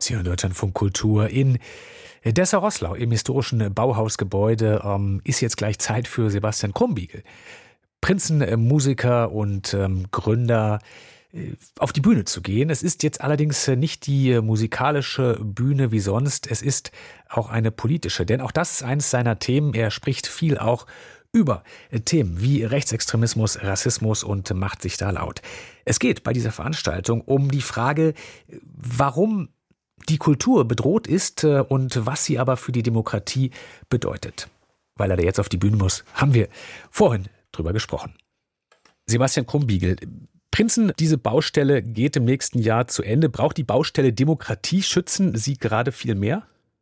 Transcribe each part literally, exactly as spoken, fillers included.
Sie hören Deutschlandfunk Kultur in Dessau-Roßlau im historischen Bauhausgebäude. Ähm, ist jetzt gleich Zeit für Sebastian Krumbiegel. Prinzenmusiker und ähm, Gründer äh, auf die Bühne zu gehen. Es ist jetzt allerdings nicht die musikalische Bühne wie sonst. Es ist auch eine politische, denn auch das ist eines seiner Themen. Er spricht viel auch über Themen wie Rechtsextremismus, Rassismus und macht sich da laut. Es geht bei dieser Veranstaltung um die Frage, warum die Kultur bedroht ist und was sie aber für die Demokratie bedeutet. Weil er da jetzt auf die Bühne muss, haben wir vorhin drüber gesprochen. Sebastian Krumbiegel, Prinzen, diese Baustelle geht im nächsten Jahr zu Ende. Braucht die Baustelle Demokratie? Schützen Sie gerade viel mehr?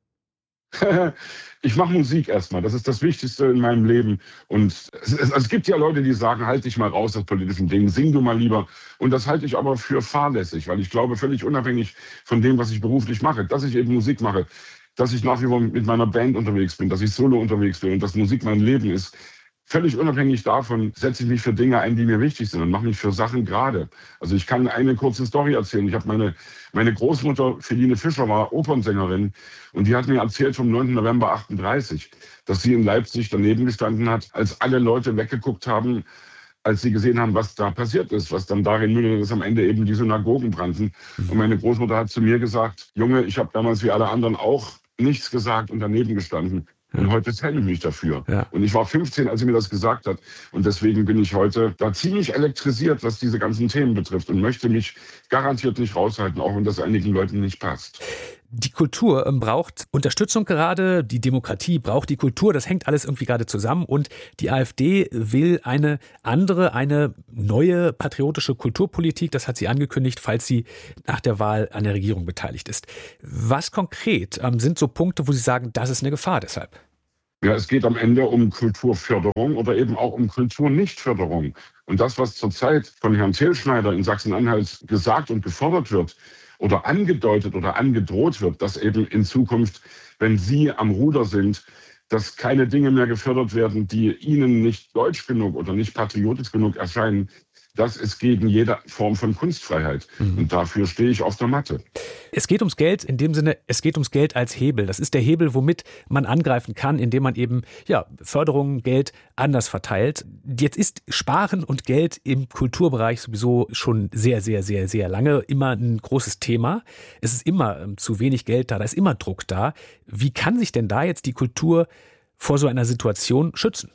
Ich mache Musik erstmal. Das ist das Wichtigste in meinem Leben. Und es, es, es gibt ja Leute, die sagen, halt dich mal raus aus politischen Dingen, sing du mal lieber. Und das halte ich aber für fahrlässig, weil ich glaube, völlig unabhängig von dem, was ich beruflich mache, dass ich eben Musik mache, dass ich nach wie vor mit meiner Band unterwegs bin, dass ich solo unterwegs bin und dass Musik mein Leben ist. Völlig unabhängig davon setze ich mich für Dinge ein, die mir wichtig sind und mache mich für Sachen gerade. Also ich kann eine kurze Story erzählen. Ich habe meine, meine Großmutter, Feline Fischer, war Opernsängerin und die hat mir erzählt vom neunten November achtunddreißig, dass sie in Leipzig daneben gestanden hat, als alle Leute weggeguckt haben, als sie gesehen haben, was da passiert ist, was dann darin mündete, dass am Ende eben die Synagogen brannten. Und meine Großmutter hat zu mir gesagt, Junge, ich habe damals wie alle anderen auch nichts gesagt und daneben gestanden. Und heute schäme ich mich dafür. Ja. Und ich war fünfzehn, als sie mir das gesagt hat. Und deswegen bin ich heute da ziemlich elektrisiert, was diese ganzen Themen betrifft und möchte mich garantiert nicht raushalten, auch wenn das einigen Leuten nicht passt. Die Kultur braucht Unterstützung gerade, die Demokratie braucht die Kultur, das hängt alles irgendwie gerade zusammen und die AfD will eine andere, eine neue patriotische Kulturpolitik, das hat sie angekündigt, falls sie nach der Wahl an der Regierung beteiligt ist. Was konkret ähm, sind so Punkte, wo Sie sagen, das ist eine Gefahr deshalb? Ja, es geht am Ende um Kulturförderung oder eben auch um Kulturnichtförderung. Und das, was zurzeit von Herrn Telschneider in Sachsen-Anhalt gesagt und gefordert wird, oder angedeutet oder angedroht wird, dass eben in Zukunft, wenn Sie am Ruder sind, dass keine Dinge mehr gefördert werden, die Ihnen nicht deutsch genug oder nicht patriotisch genug erscheinen, das ist gegen jede Form von Kunstfreiheit. Mhm. Und dafür stehe ich auf der Matte. Es geht ums Geld in dem Sinne, es geht ums Geld als Hebel. Das ist der Hebel, womit man angreifen kann, indem man eben ja, Förderung, Geld anders verteilt. Jetzt ist Sparen und Geld im Kulturbereich sowieso schon sehr, sehr, sehr, sehr lange immer ein großes Thema. Es ist immer ähm, zu wenig Geld da, da ist immer Druck da. Wie kann sich denn da jetzt die Kultur vor so einer Situation schützen?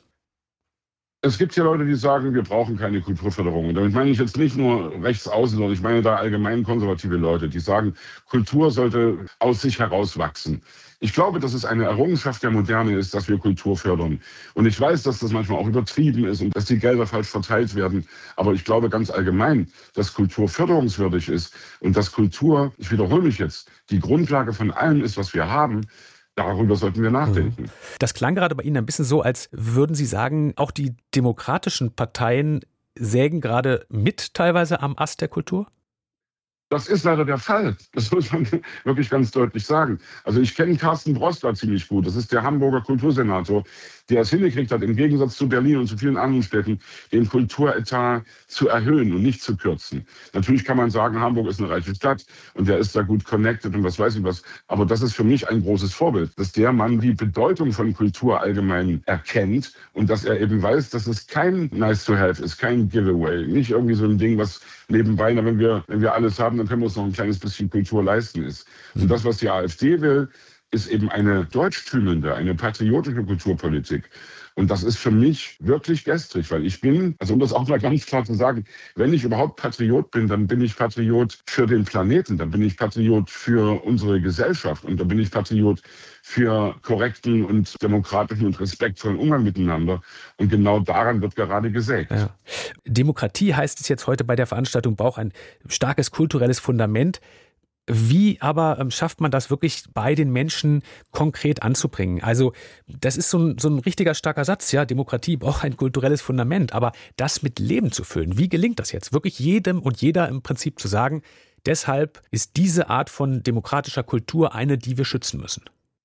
Es gibt ja Leute, die sagen, wir brauchen keine Kulturförderung. Und damit meine ich jetzt nicht nur rechts außen, sondern ich meine da allgemein konservative Leute, die sagen, Kultur sollte aus sich herauswachsen. Ich glaube, dass es eine Errungenschaft der Moderne ist, dass wir Kultur fördern. Und ich weiß, dass das manchmal auch übertrieben ist und dass die Gelder falsch verteilt werden. Aber ich glaube ganz allgemein, dass Kultur förderungswürdig ist und dass Kultur, ich wiederhole mich jetzt, die Grundlage von allem ist, was wir haben. Darüber sollten wir nachdenken. Das klang gerade bei Ihnen ein bisschen so, als würden Sie sagen, auch die demokratischen Parteien sägen gerade mit teilweise am Ast der Kultur? Das ist leider der Fall. Das muss man wirklich ganz deutlich sagen. Also ich kenne Carsten Broster ziemlich gut. Das ist der Hamburger Kultursenator, der es hingekriegt hat, im Gegensatz zu Berlin und zu vielen anderen Städten, den Kulturetat zu erhöhen und nicht zu kürzen. Natürlich kann man sagen, Hamburg ist eine reiche Stadt und der ist da gut connected und was weiß ich was. Aber das ist für mich ein großes Vorbild, dass der Mann die Bedeutung von Kultur allgemein erkennt und dass er eben weiß, dass es kein nice to have ist, kein Giveaway. Nicht irgendwie so ein Ding, was nebenbei, na, wenn wir, wenn wir alles haben, dann können wir uns noch ein kleines bisschen Kultur leisten ist. Und das, was die AfD will, ist eben eine deutschtümende, eine patriotische Kulturpolitik. Und das ist für mich wirklich gestrig, weil ich bin, also um das auch mal ganz klar zu sagen, wenn ich überhaupt Patriot bin, dann bin ich Patriot für den Planeten, dann bin ich Patriot für unsere Gesellschaft und dann bin ich Patriot für korrekten und demokratischen und respektvollen Umgang miteinander. Und genau daran wird gerade gesägt. Ja. Demokratie heißt es jetzt heute bei der Veranstaltung, braucht ein starkes kulturelles Fundament. Wie aber ähm, schafft man das wirklich bei den Menschen konkret anzubringen? Also das ist so ein, so ein richtiger starker Satz, ja, Demokratie braucht ein kulturelles Fundament, aber das mit Leben zu füllen, wie gelingt das jetzt? Wirklich jedem und jeder im Prinzip zu sagen, deshalb ist diese Art von demokratischer Kultur eine, die wir schützen müssen.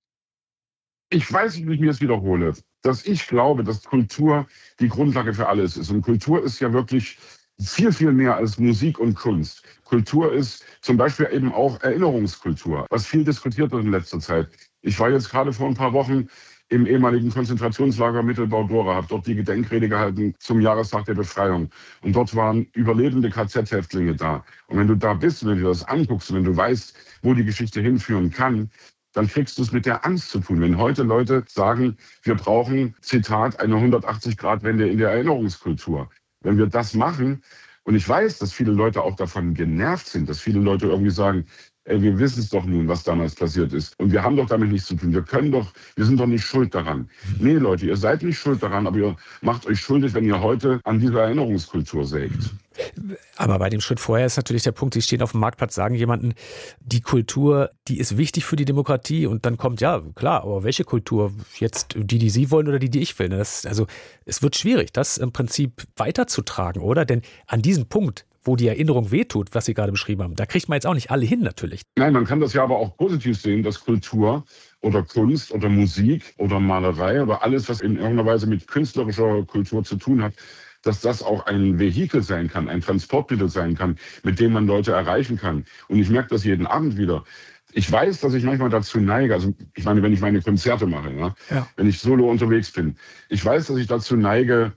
Ich weiß nicht, wie ich mir das wiederhole, dass ich glaube, dass Kultur die Grundlage für alles ist. Und Kultur ist ja wirklich viel, viel mehr als Musik und Kunst. Kultur ist zum Beispiel eben auch Erinnerungskultur, was viel diskutiert wird in letzter Zeit. Ich war jetzt gerade vor ein paar Wochen im ehemaligen Konzentrationslager Mittelbau-Dora, habe dort die Gedenkrede gehalten zum Jahrestag der Befreiung. Und dort waren überlebende K Z-Häftlinge da. Und wenn du da bist, wenn du dir das anguckst, wenn du weißt, wo die Geschichte hinführen kann, dann kriegst du es mit der Angst zu tun. Wenn heute Leute sagen, wir brauchen, Zitat, eine hundertachtzig-Grad-Wende in der Erinnerungskultur. Wenn wir das machen, und ich weiß, dass viele Leute auch davon genervt sind, dass viele Leute irgendwie sagen, ey, wir wissen es doch nun, was damals passiert ist. Und wir haben doch damit nichts zu tun. Wir können doch, wir sind doch nicht schuld daran. Nee, Leute, ihr seid nicht schuld daran, aber ihr macht euch schuldig, wenn ihr heute an dieser Erinnerungskultur sägt. Aber bei dem Schritt vorher ist natürlich der Punkt, Sie stehen auf dem Marktplatz, sagen jemanden, die Kultur, die ist wichtig für die Demokratie, und dann kommt, ja, klar, aber welche Kultur? Jetzt die, die Sie wollen oder die, die ich will? Das, also es wird schwierig, das im Prinzip weiterzutragen, oder? Denn an diesem Punkt, wo die Erinnerung wehtut, was Sie gerade beschrieben haben, da kriegt man jetzt auch nicht alle hin, natürlich. Nein, man kann das ja aber auch positiv sehen, dass Kultur oder Kunst oder Musik oder Malerei oder alles, was in irgendeiner Weise mit künstlerischer Kultur zu tun hat, dass das auch ein Vehikel sein kann, ein Transportmittel sein kann, mit dem man Leute erreichen kann. Und ich merke das jeden Abend wieder. Ich weiß, dass ich manchmal dazu neige, also ich meine, wenn ich meine Konzerte mache, ja, ja. wenn ich solo unterwegs bin, ich weiß, dass ich dazu neige,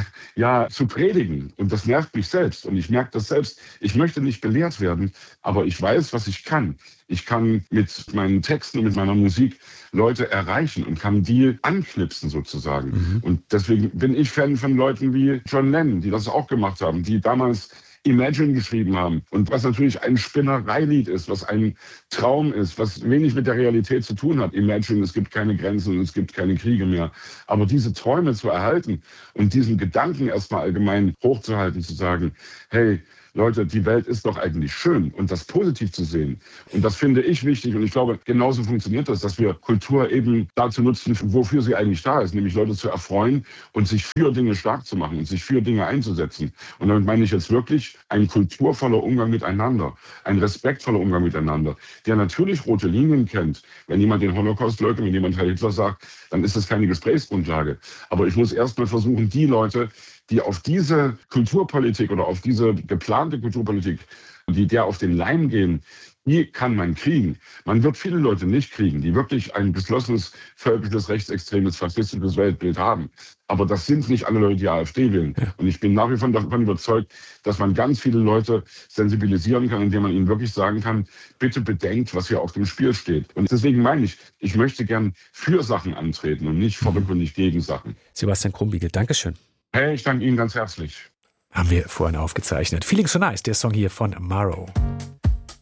ja, zu predigen. Und das nervt mich selbst. Und ich merke das selbst. Ich möchte nicht belehrt werden, aber ich weiß, was ich kann. Ich kann mit meinen Texten und mit meiner Musik Leute erreichen und kann die anknipsen sozusagen. Mhm. Und deswegen bin ich Fan von Leuten wie John Lennon, die das auch gemacht haben, die damals Imagine geschrieben haben. Und was natürlich ein Spinnereilied ist, was ein Traum ist, was wenig mit der Realität zu tun hat. Imagine, es gibt keine Grenzen und es gibt keine Kriege mehr. Aber diese Träume zu erhalten und diesen Gedanken erstmal allgemein hochzuhalten, zu sagen, hey, Leute, die Welt ist doch eigentlich schön, und das positiv zu sehen. Und das finde ich wichtig, und ich glaube, genauso funktioniert das, dass wir Kultur eben dazu nutzen, wofür sie eigentlich da ist, nämlich Leute zu erfreuen und sich für Dinge stark zu machen und sich für Dinge einzusetzen. Und damit meine ich jetzt wirklich ein kulturvoller Umgang miteinander, ein respektvoller Umgang miteinander, der natürlich rote Linien kennt. Wenn jemand den Holocaust leugnet, wenn jemand Heil Hitler sagt, dann ist das keine Gesprächsgrundlage. Aber ich muss erst mal versuchen, die Leute, die auf diese Kulturpolitik oder auf diese geplante Kulturpolitik, die der auf den Leim gehen, die kann man kriegen. Man wird viele Leute nicht kriegen, die wirklich ein geschlossenes, völkisches, rechtsextremes, faschistisches Weltbild haben. Aber das sind nicht alle Leute, die AfD wählen. Ja. Und ich bin nach wie vor davon überzeugt, dass man ganz viele Leute sensibilisieren kann, indem man ihnen wirklich sagen kann, bitte bedenkt, was hier auf dem Spiel steht. Und deswegen meine ich, ich möchte gern für Sachen antreten und nicht vordergründig gegen Sachen. Sebastian Krumbiegel, Dankeschön. Hey, ich danke Ihnen ganz herzlich. Haben wir vorhin aufgezeichnet. Feeling So Nice, der Song hier von Maro.